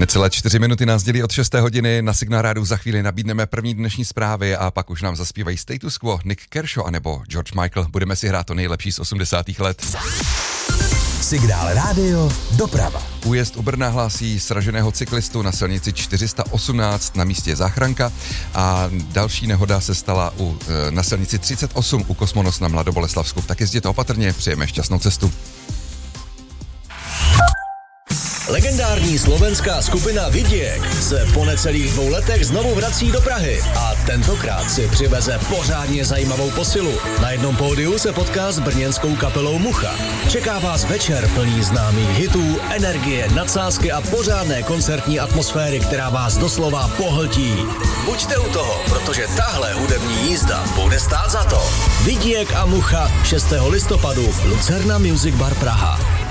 Necelé 4 minuty nás dělí od 6. hodiny. Na Signál Rádiu za chvíli nabídneme první dnešní zprávy a pak už nám zaspívají Status Quo, Nick Kershaw anebo George Michael. Budeme si hrát to nejlepší z 80. let. Signál Rádio doprava. Újezd u Brna hlásí sraženého cyklistu na silnici 418, na místě je záchranka a další nehoda se stala na silnici 38 u Kosmonos na Mladoboleslavsku. Tak jezděte opatrně, přejeme šťastnou cestu. Legendární slovenská skupina Vidiek se po necelých 2 letech znovu vrací do Prahy a tentokrát si přiveze pořádně zajímavou posilu. Na jednom pódiu se potká s brněnskou kapelou Mucha. Čeká vás večer plný známých hitů, energie, nadsázky a pořádné koncertní atmosféry, která vás doslova pohltí. Buďte u toho, protože tahle hudební jízda bude stát za to. Vidiek a Mucha 6. listopadu v Lucerna Music Bar Praha.